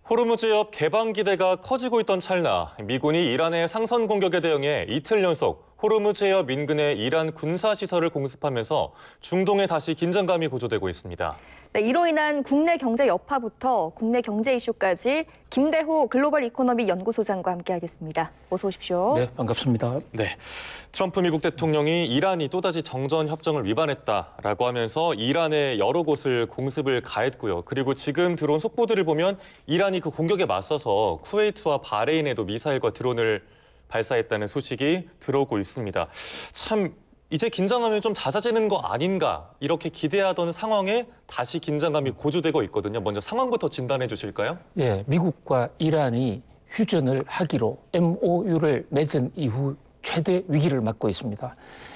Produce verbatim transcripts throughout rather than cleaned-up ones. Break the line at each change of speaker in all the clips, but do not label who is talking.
호르무즈협 개방 기대가 커지고 있던 찰나 미군이 이란의 상선 공격에 대응해 이틀 연속 호르무즈해협 인근의 이란 군사시설을 공습하면서 중동에 다시 긴장감이 고조되고 있습니다.
네, 이로 인한 국내 경제 여파부터 국내 경제 이슈까지 김대호 글로벌 이코노미 연구소장과 함께하겠습니다. 어서 오십시오.
네, 반갑습니다.
네, 트럼프 미국 대통령이 이란이 또다시 정전 협정을 위반했다라고 하면서 이란의 여러 곳을 공습을 가했고요. 그리고 지금 들어온 속보들을 보면 이란이 그 공격에 맞서서 쿠웨이트와 바레인에도 미사일과 드론을 발사했다는 소식이 들어오고 있습니다. 참 이제 긴장감이 좀 잦아지는 거 아닌가 이렇게 기대하던 상황에 다시 긴장감이 고조되고 있거든요. 먼저 상황부터 진단해 주실까요?
예, 미국과 이란이 휴전을 하기로 엠오유를 맺은 이후 최대 위기를 맞고 있습니다.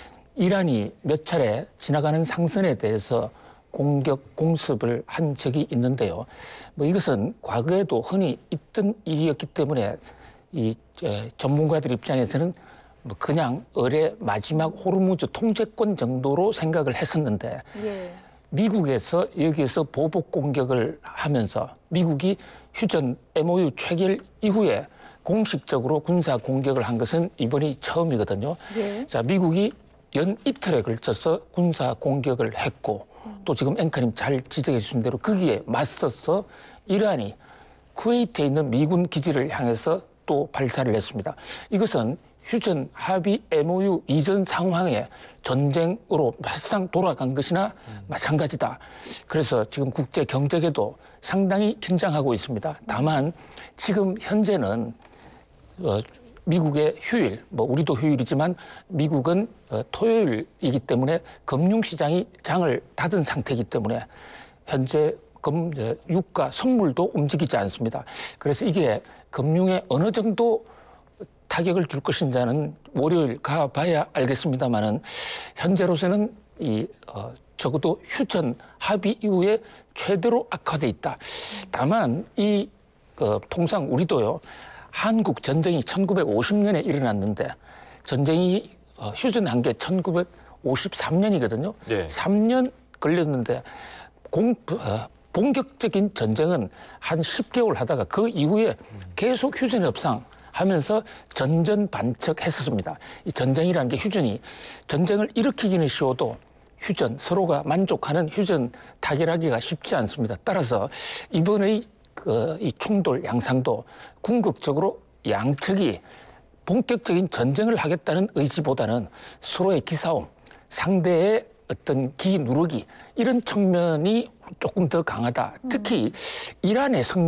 이란이 몇 차례 지나가는 상선에 대해서 공격, 공습을 한 적이 있는데요. 뭐 이것은 과거에도 흔히 있던 일이었기 때문에 이 에, 전문가들 입장에서는 뭐 그냥 을의 마지막 호르무즈 통제권 정도로 생각을 했었는데
예.
미국에서 여기에서 보복 공격을 하면서 미국이 휴전 엠오유 체결 이후에 공식적으로 군사 공격을 한 것은 이번이 처음이거든요.
예.
자, 미국이 연 이틀에 걸쳐서 군사 공격을 했고 또 지금 앵커님 잘 지적해 주신 대로 거기에 맞서서 이란이 쿠웨이트에 있는 미군 기지를 향해서 또 발사를 했습니다. 이것은 휴전 합의 엠오유 이전 상황의 전쟁으로 사실상 돌아간 것이나 음. 마찬가지다. 그래서 지금 국제 경제계도 상당히 긴장하고 있습니다. 다만 지금 현재는 어, 미국의 휴일, 뭐 우리도 휴일이지만 미국은 어, 토요일이기 때문에 금융시장이 장을 닫은 상태이기 때문에 현재 금, 유가 선물도 움직이지 않습니다. 그래서 이게 금융에 어느 정도 타격을 줄 것인지는 월요일 가봐야 알겠습니다만은 현재로서는 이 어, 적어도 휴전 합의 이후에 최대로 악화돼 있다. 다만 이 어, 통상 우리도요 한국 전쟁이 천구백오십 년에 일어났는데 전쟁이 어, 휴전한 게 천구백오십삼 년이거든요.
네.
삼 년 걸렸는데 공 어, 본격적인 전쟁은 한 십 개월 하다가 그 이후에 계속 휴전 협상 하면서 전전반척했었습니다. 이 전쟁이라는 게 휴전이 전쟁을 일으키기는 쉬워도 휴전, 서로가 만족하는 휴전 타결하기가 쉽지 않습니다. 따라서 이번의 그 이 충돌 양상도 궁극적으로 양측이 본격적인 전쟁을 하겠다는 의지보다는 서로의 기싸움, 상대의 어떤 기 누르기 이런 측면이 조금 더 강하다. 특히 이란의 성